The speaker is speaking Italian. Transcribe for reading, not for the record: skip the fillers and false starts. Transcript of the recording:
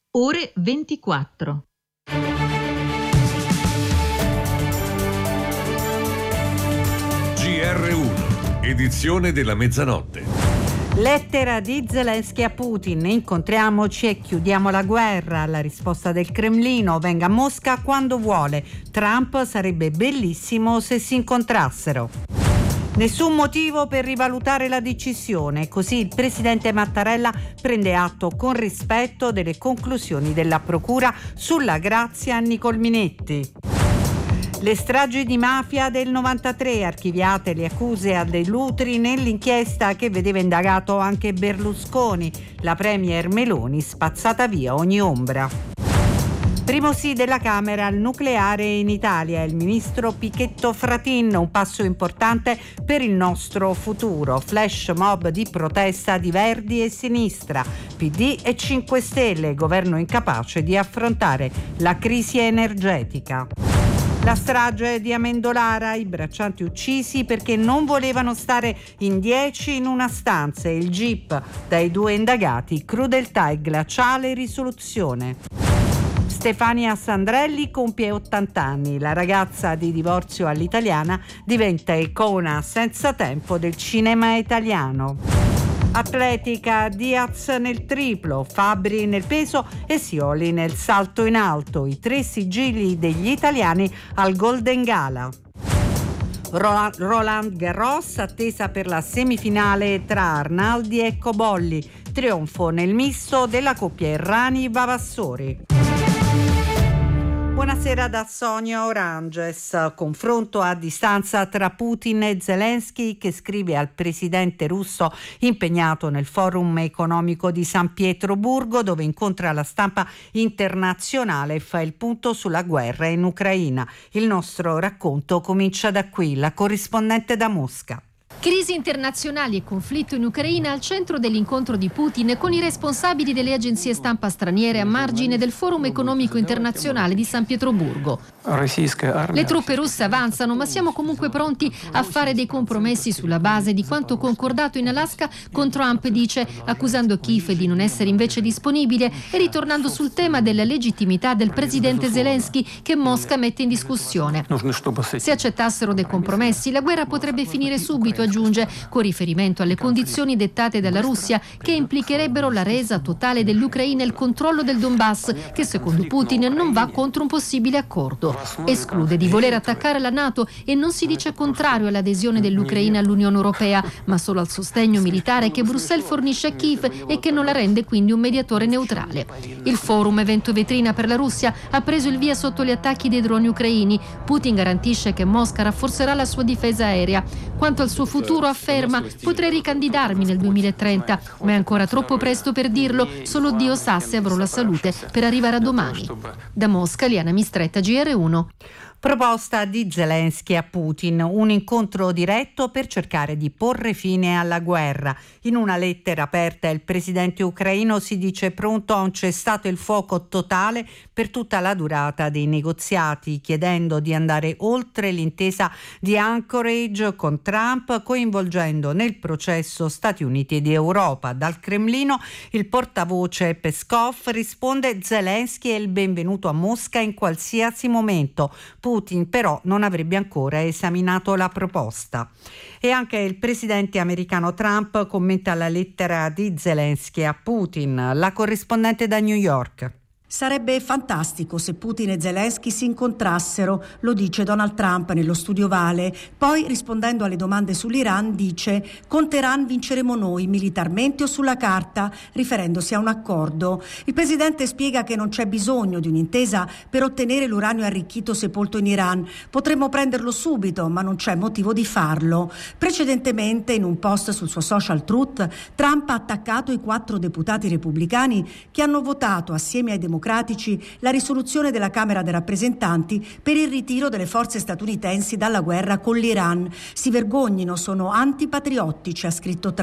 Ore 24. GR1, edizione della mezzanotte. Lettera di Zelensky a Putin: incontriamoci e chiudiamo la guerra. La risposta del Cremlino: venga a Mosca quando vuole. Trump: sarebbe bellissimo se si incontrassero. Nessun motivo per rivalutare la decisione, così il presidente Mattarella prende atto con rispetto delle conclusioni della procura sulla grazia a Nicol Minetti. Le stragi di mafia del 93, archiviate le accuse a De Lutri nell'inchiesta che vedeva indagato anche Berlusconi. La premier Meloni spazzata via ogni ombra. Primo sì della Camera al nucleare in Italia, il ministro Pichetto Fratin, un passo importante per il nostro futuro. Flash mob di protesta di Verdi e Sinistra, PD e 5 Stelle, governo incapace di affrontare la crisi energetica. La strage di Amendolara, i braccianti uccisi perché non volevano stare in 10 in una stanza, il GIP dai 2 indagati, crudeltà e glaciale risoluzione. Stefania Sandrelli compie 80 anni, la ragazza di divorzio all'italiana diventa icona senza tempo del cinema italiano. Atletica, Diaz nel triplo, Fabbri nel peso e Scioli nel salto in alto, i 3 sigilli degli italiani al Golden Gala. Roland Garros, attesa per la semifinale tra Arnaldi e Cobolli, trionfo nel misto della coppia Errani-Vavassori. Buonasera da Sonia Oranges. Confronto a distanza tra Putin e Zelensky, che scrive al presidente russo impegnato nel forum economico di San Pietroburgo, dove incontra la stampa internazionale e fa il punto sulla guerra in Ucraina. Il nostro racconto comincia da qui, la corrispondente da Mosca. Crisi internazionali e conflitto in Ucraina al centro dell'incontro di Putin con i responsabili delle agenzie stampa straniere a margine del Forum economico internazionale di San Pietroburgo. Le truppe russe avanzano, ma siamo comunque pronti a fare dei compromessi sulla base di quanto concordato in Alaska con Trump, dice, accusando Kiev di non essere invece disponibile e ritornando sul tema della legittimità del presidente Zelensky che Mosca mette in discussione. Se accettassero dei compromessi, la guerra potrebbe finire subito, aggiunge, con riferimento alle condizioni dettate dalla Russia che implicherebbero la resa totale dell'Ucraina e il controllo del Donbass, che secondo Putin non va contro un possibile accordo. Esclude di voler attaccare la NATO e non si dice contrario all'adesione dell'Ucraina all'Unione Europea, ma solo al sostegno militare che Bruxelles fornisce a Kiev e che non la rende quindi un mediatore neutrale. Il forum, evento vetrina per la Russia, ha preso il via sotto gli attacchi dei droni ucraini. Putin garantisce che Mosca rafforzerà la sua difesa aerea. Quanto al suo futuro, afferma: potrei ricandidarmi nel 2030, ma è ancora troppo presto per dirlo, solo Dio sa se avrò la salute per arrivare a domani. Da Mosca, Liana Mistretta, GR1. Proposta di Zelensky a Putin, un incontro diretto per cercare di porre fine alla guerra. In una lettera aperta il presidente ucraino si dice pronto a un cessate il fuoco totale per tutta la durata dei negoziati, chiedendo di andare oltre l'intesa di Anchorage con Trump, coinvolgendo nel processo Stati Uniti ed Europa. Dal Cremlino il portavoce Peskov risponde: Zelensky è il benvenuto a Mosca in qualsiasi momento. Putin però non avrebbe ancora esaminato la proposta. E anche il presidente americano Trump commenta la lettera di Zelensky a Putin. La corrispondente da New York. Sarebbe fantastico se Putin e Zelensky si incontrassero, lo dice Donald Trump nello studio Ovale. Poi, rispondendo alle domande sull'Iran, dice: con Teheran vinceremo noi, militarmente o sulla carta, riferendosi a un accordo. Il presidente spiega che non c'è bisogno di un'intesa per ottenere l'uranio arricchito sepolto in Iran. Potremmo prenderlo subito, ma non c'è motivo di farlo. Precedentemente, in un post sul suo social Truth, Trump ha attaccato i 4 deputati repubblicani che hanno votato assieme ai democratici la risoluzione della Camera dei rappresentanti per il ritiro delle forze statunitensi dalla guerra con l'Iran. Si vergognino, sono antipatriottici, ha scritto Trump.